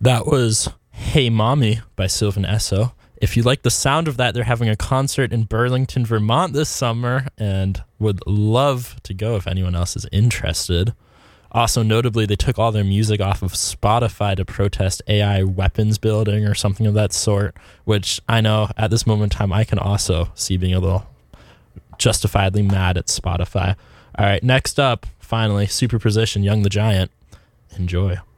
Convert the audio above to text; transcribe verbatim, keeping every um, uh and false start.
That was Hey Mommy by Sylvan Esso. If you like the sound of that, they're having a concert in Burlington, Vermont this summer, and would love to go if anyone else is interested. Also, notably, they took all their music off of Spotify to protest A I weapons building or something of that sort, which I know at this moment in time I can also see being a little justifiably mad at Spotify. All right, next up, finally, Superposition, Young the Giant. Enjoy.